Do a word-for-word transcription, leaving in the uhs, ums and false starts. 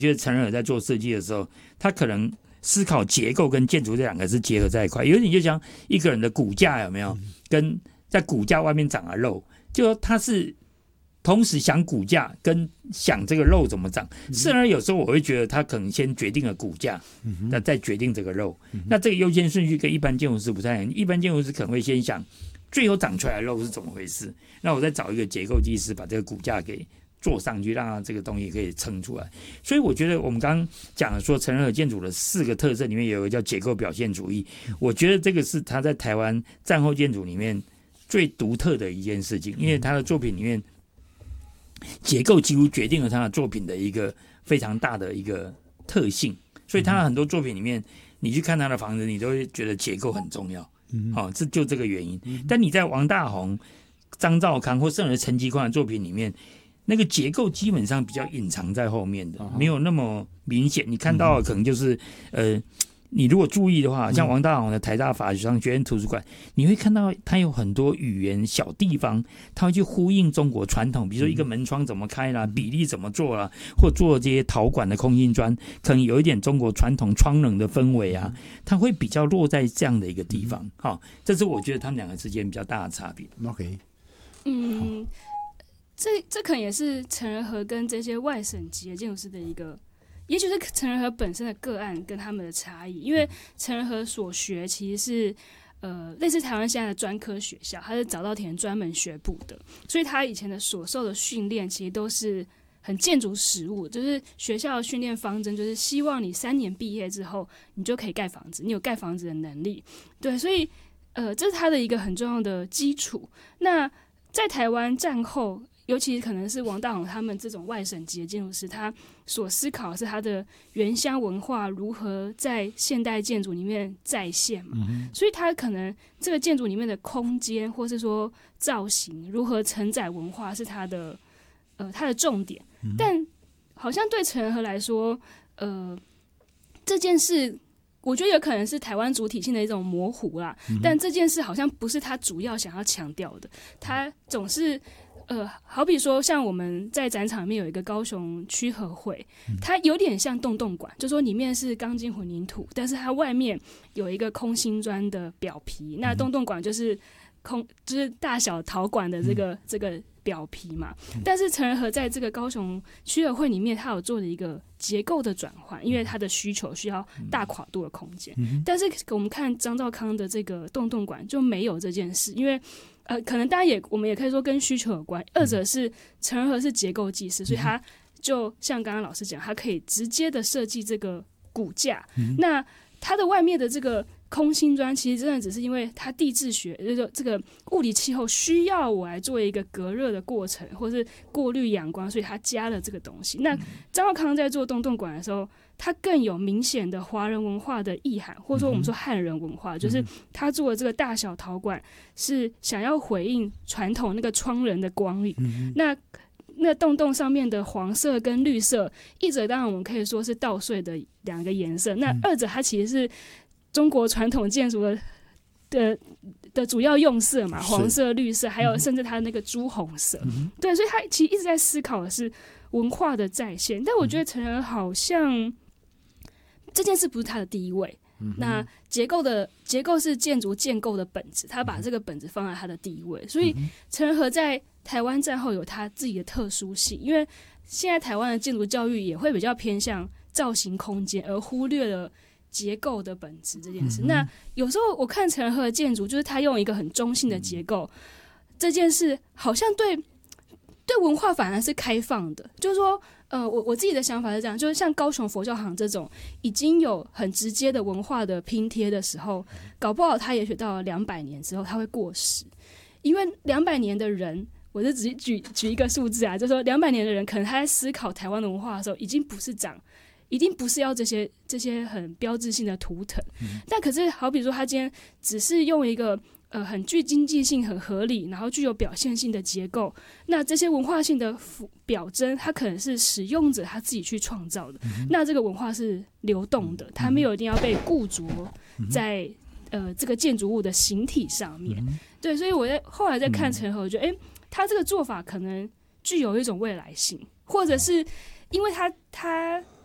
觉得陈仁和在做设计的时候，他可能思考结构跟建筑这两个是结合在一块，有点就像一个人的骨架有没有，跟在骨架外面长了肉，就他是同时想骨架跟想这个肉怎么长。甚而有时候我会觉得他可能先决定了骨架，那再决定这个肉。那这个优先顺序跟一般建筑师不太一样，一般建筑师可能会先想最后长出来的肉是怎么回事，那我再找一个结构技师把这个骨架给做上去，让它这个东西可以撑出来。所以我觉得我们刚刚讲的说陈仁和建筑的四个特色里面有一个叫结构表现主义，我觉得这个是他在台湾战后建筑里面最独特的一件事情，因为他的作品里面结构几乎决定了他的作品的一个非常大的一个特性，所以他的很多作品里面你去看他的房子，你都会觉得结构很重要，哦，这就这个原因。但你在王大闳、张肇康或甚至陈其宽的作品里面，那个结构基本上比较隐藏在后面的，没有那么明显。你看到的可能就是呃，你如果注意的话，像王大闳的台大法商学院图书馆，你会看到它有很多语言小地方，它会去呼应中国传统，比如说一个门窗怎么开啦，比例怎么做啦，或做这些陶管的空心砖，可能有一点中国传统窗棱的氛围啊，它会比较落在这样的一个地方。好、哦，这是我觉得他们两个之间比较大的差别。 OK， 嗯。这这可能也是陈仁和跟这些外省籍的建筑师的一个，也许是陈仁和本身的个案跟他们的差异。因为陈仁和所学其实是呃类似台湾现在的专科学校，他是早稻田专门学部的，所以他以前的所受的训练其实都是很建筑实务，就是学校的训练方针就是希望你三年毕业之后你就可以盖房子，你有盖房子的能力。对，所以呃这是他的一个很重要的基础。那在台湾战后，尤其可能是王大闳他们这种外省籍的建筑师，他所思考的是他的原乡文化如何在现代建筑里面再现嘛、嗯、所以他可能这个建筑里面的空间或是说造型如何承载文化是他的呃他的重点、嗯、但好像对陈仁和来说呃这件事我觉得有可能是台湾主体性的一种模糊啦、嗯、但这件事好像不是他主要想要强调的，他总是呃，好比说像我们在展场里面有一个高雄区合会，它有点像洞洞馆，就说里面是钢筋混凝土，但是它外面有一个空心砖的表皮，那洞洞馆就是空就是大小陶管的这个、嗯、这个表皮嘛。但是陈仁和在这个高雄区合会里面，他有做了一个结构的转换，因为他的需求需要大跨度的空间、嗯、但是我们看张肇康的这个洞洞馆就没有这件事，因为呃，可能当然也，我们也可以说跟需求有关。二者是陈仁和是结构技师，所以他就像刚刚老师讲，他可以直接的设计这个骨架。嗯、那它的外面的这个空心砖，其实真的只是因为它地质学这这个物理气候需要我来做一个隔热的过程，或是过滤阳光，所以他加了这个东西。那张肇康在做洞洞馆的时候，他更有明显的华人文化的意涵，或者说我们说汉人文化，就是他做的这个大小陶管是想要回应传统那个窗人的光影。嗯、那那洞洞上面的黄色跟绿色，一者当然我们可以说是稻穗的两个颜色，那二者它其实是中国传统建筑的的的主要用色嘛，黄色、绿色，还有甚至它的那个朱红色。嗯、对，所以他其实一直在思考的是文化的再现。但我觉得陈仁好像这件事不是他的第一位。嗯、那结构的结构是建筑建构的本质，他把这个本质放在他的第一位。所以陈仁和在台湾战后有他自己的特殊性，因为现在台湾的建筑教育也会比较偏向造型空间，而忽略了结构的本质这件事。嗯、那有时候我看陈仁和的建筑，就是他用一个很中性的结构，嗯、这件事好像对对文化反而是开放的，就是说，呃，我我自己的想法是这样，就是像高雄佛教行这种已经有很直接的文化的拼贴的时候，搞不好他也许到了两百年之后他会过时，因为两百年的人。我就只是举举一个数字啊，就是说两百年的人，可能他在思考台湾的文化的时候，已经不是长，一定不是要这些这些很标志性的图腾。嗯、但可是，好比说他今天只是用一个呃很具经济性、很合理，然后具有表现性的结构，那这些文化性的表征，它可能是使用者他自己去创造的。嗯、那这个文化是流动的，它没有一定要被固着在、嗯、呃这个建筑物的形体上面。嗯、对，所以我在后来在看陈仁和，我觉得哎。他这个做法可能具有一种未来性，或者是因为他他